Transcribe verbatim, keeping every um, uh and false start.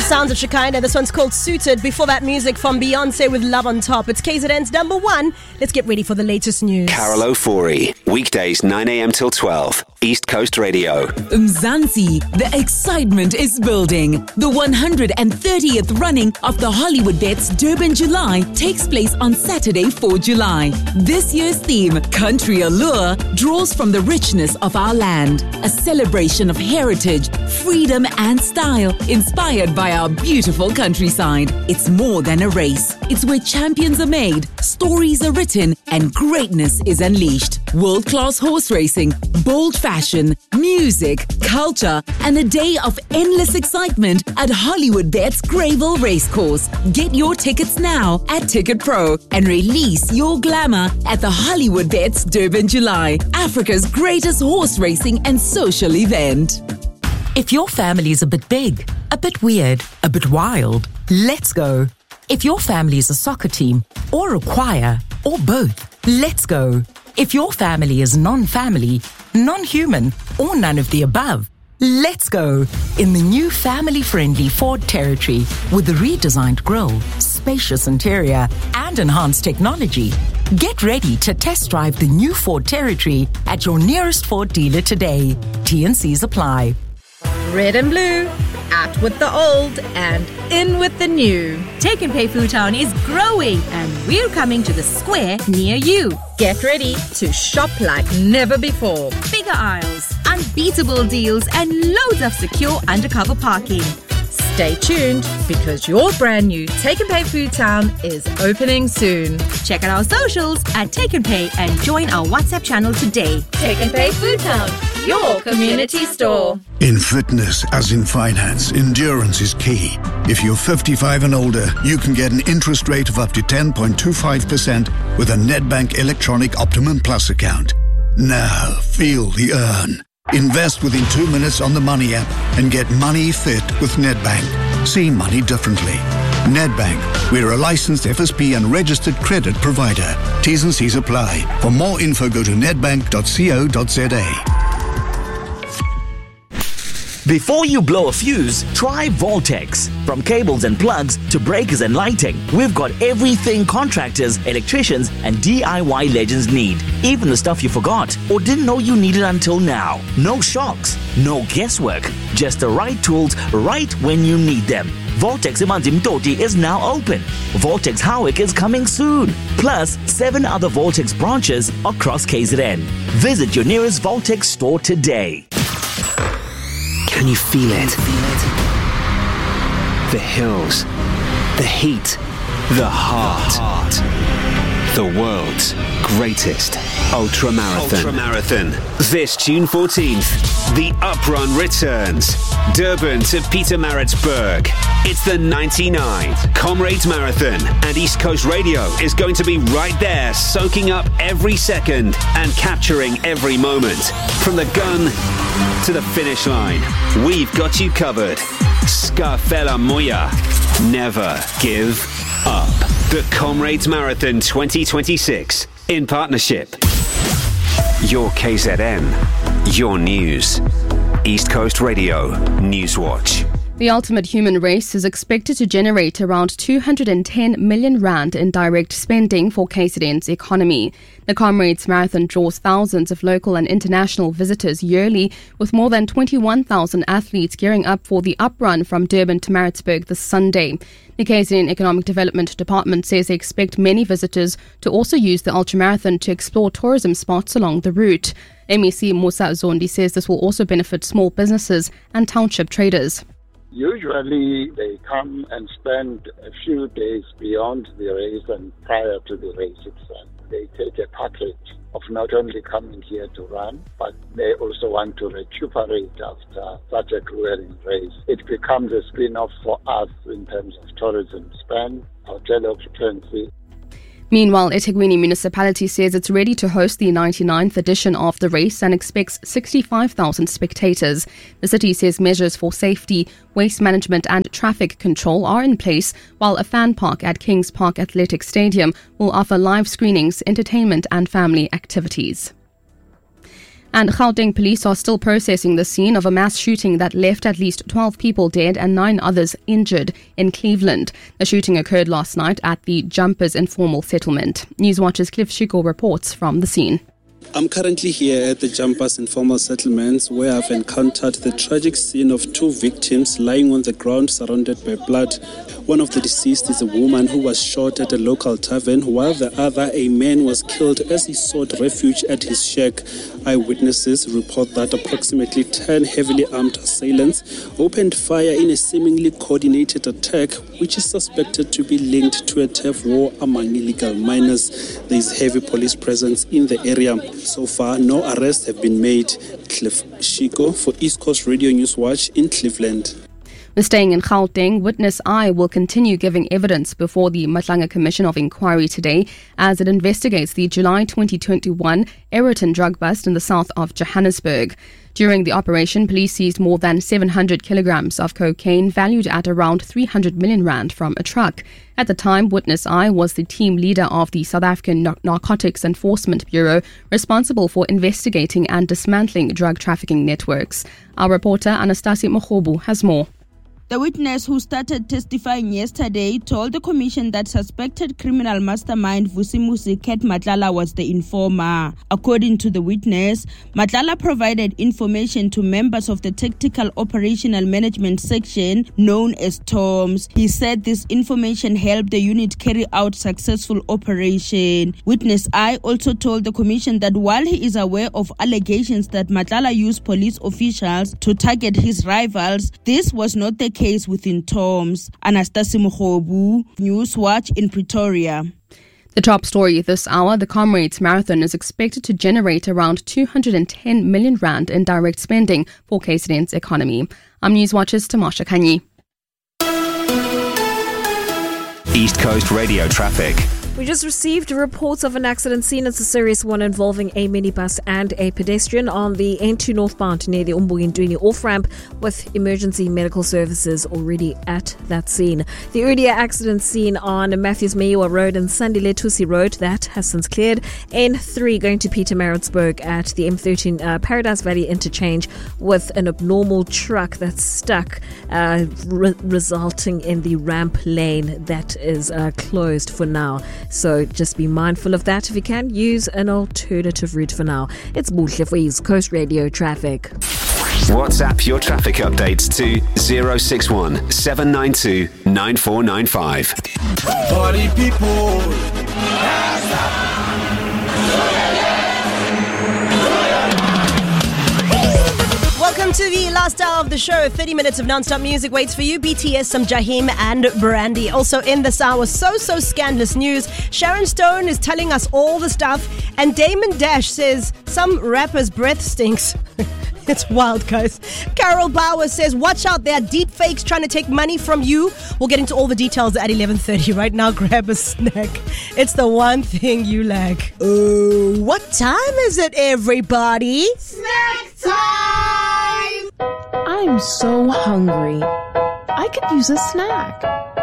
sounds of Shekinah. This one's called Suited. Before that, music from Beyonce with Love on Top. It's K Z N's number one. Let's get ready for the latest news. Carol Ofori, weekdays nine a.m. till twelve, East Coast Radio. Mzansi, the excitement is building. The one hundred thirtieth running of the Hollywood Vets Durban July takes place on Saturday, the fourth of July. This year's theme, Country Allure, draws from the richness of our land. A celebration of heritage, freedom and style, inspired by our beautiful countryside. It's more than a race. It's where champions are made, stories are written, and greatness is unleashed. World-class horse racing, bold fashion, music, culture, and a day of endless excitement at Hollywood Vets Greyville Racecourse. Get your tickets now at Ticket Pro and release your glamour at the Hollywood Vets Durban July, Africa's greatest horse racing and social event. If your family is a bit big, a bit weird, a bit wild, let's go. If your family is a soccer team, or a choir, or both, let's go. If your family is non-family, non-human, or none of the above, let's go. In the new family-friendly Ford Territory with a redesigned grille, spacious interior, and enhanced technology. Get ready to test drive the new Ford Territory at your nearest Ford dealer today. T and C's apply. Red and blue, out with the old and in with the new. Take and Pay Food Town is growing and we're coming to the square near you. Get ready to shop like never before. Bigger aisles, unbeatable deals and loads of secure undercover parking. Stay tuned because your brand new Take and Pay Food Town is opening soon. Check out our socials at Take and Pay and join our WhatsApp channel today. Take and Pay Food Town, your community store. In fitness, as in finance, endurance is key. If you're fifty-five and older, you can get an interest rate of up to ten point two five percent with a Nedbank Electronic Optimum Plus account. Now, feel the earn. Invest within two minutes on the Money app and get money fit with Nedbank. See money differently. Nedbank, we're a licensed F S P and registered credit provider. T's and C's apply. For more info, go to nedbank dot co dot z a. Before you blow a fuse, try Voltex. From cables and plugs to breakers and lighting, we've got everything contractors, electricians, and D I Y legends need. Even the stuff you forgot or didn't know you needed until now. No shocks, no guesswork, just the right tools right when you need them. Voltex Imanzi Mtoti is now open. Voltex Howick is coming soon. Plus, seven other Voltex branches across K Z N. Visit your nearest Voltex store today. Can you feel it? The hills, the heat, the heart. The world's greatest ultra marathon. Ultra marathon. This June fourteenth, the Uprun returns. Durban to Pietermaritzburg. It's the ninety-ninth Comrades Marathon, and East Coast Radio is going to be right there, soaking up every second and capturing every moment. From the gun to the finish line, we've got you covered. Scarfella Moya. Never give up. The Comrades Marathon twenty twenty-six in partnership. Your K Z N, your news. East Coast Radio Newswatch. The Ultimate Human Race is expected to generate around two hundred ten million rand in direct spending for K Z N's economy. The Comrades Marathon draws thousands of local and international visitors yearly, with more than twenty-one thousand athletes gearing up for the Uprun from Durban to Maritzburg this Sunday. The K Z N Economic Development Department says they expect many visitors to also use the ultramarathon to explore tourism spots along the route. M E C Musa Zondi says this will also benefit small businesses and township traders. Usually they come and spend a few days beyond the race and prior to the race itself. They take a package of not only coming here to run, but they also want to recuperate after such a grueling race. It becomes a spin-off for us in terms of tourism spend, hotel occupancy. Meanwhile, eThekwini Municipality says it's ready to host the ninety-ninth edition of the race and expects sixty-five thousand spectators. The city says measures for safety, waste management and traffic control are in place, while a fan park at Kings Park Athletic Stadium will offer live screenings, entertainment and family activities. And Gauteng police are still processing the scene of a mass shooting that left at least twelve people dead and nine others injured in Cleveland. The shooting occurred last night at the Jumpers Informal Settlement. Newswatch's Cliff Shiko reports from the scene. I'm currently here at the Jumpers Informal Settlements, where I've encountered the tragic scene of two victims lying on the ground surrounded by blood. One of the deceased is a woman who was shot at a local tavern, while the other, a man, was killed as he sought refuge at his shack. Eyewitnesses report that approximately ten heavily armed assailants opened fire in a seemingly coordinated attack, which is suspected to be linked to a turf war among illegal miners. There is heavy police presence in the area. So far, no arrests have been made. Cliff Shiko for East Coast Radio News Watch in Cleveland. We're staying in Gauteng. Witness I will continue giving evidence before the Matlanga Commission of Inquiry today as it investigates the July twenty twenty-one Aeroton drug bust in the south of Johannesburg. During the operation, police seized more than seven hundred kilograms of cocaine valued at around three hundred million rand from a truck. At the time, Witness I was the team leader of the South African Nar- Narcotics Enforcement Bureau, responsible for investigating and dismantling drug trafficking networks. Our reporter Anastasia Mogobu has more. The witness who started testifying yesterday told the commission that suspected criminal mastermind Vusimusi Ket Matlala was the informer. According to the witness, Matlala provided information to members of the Tactical Operational Management Section known as TOMS. He said this information helped the unit carry out successful operation. Witness I also told the commission that while he is aware of allegations that Matlala used police officials to target his rivals, this was not the case within TOMS. Anastasia Mogobu, Newswatch in Pretoria. The top story this hour, the Comrades Marathon is expected to generate around two hundred ten million rand in direct spending for K Z N's economy. I'm Newswatch's Tamasha Kanyi. East Coast Radio traffic. We just received reports of an accident scene. It's a serious one involving a minibus and a pedestrian on the N two northbound near the Umbuyintwini off-ramp, with emergency medical services already at that scene. The earlier accident scene on Matthews Mayiwa Road and Sandile Tusi Road, that has since cleared. N three going to Pietermaritzburg at the M thirteen uh, Paradise Valley interchange with an abnormal truck that's stuck, uh, re- resulting in the ramp lane that is uh, closed for now. So just be mindful of that. If you can, use an alternative route for now. It's Buhle for East Coast Radio traffic. WhatsApp your traffic updates to zero six one seven nine two nine four nine five. Party people. Welcome to the last hour of the show. thirty minutes of non-stop music waits for you. B T S, some Jaheim and Brandy. Also in this hour, so, so scandalous news. Sharon Stone is telling us all the stuff. And Damon Dash says some rapper's breath stinks. It's wild, guys. Carol Bauer says, watch out, there are deep fakes trying to take money from you. We'll get into all the details at eleven thirty. Right now, grab a snack. It's the one thing you lack. Oh, what time is it, everybody? Snack time! I'm so hungry. I could use a snack.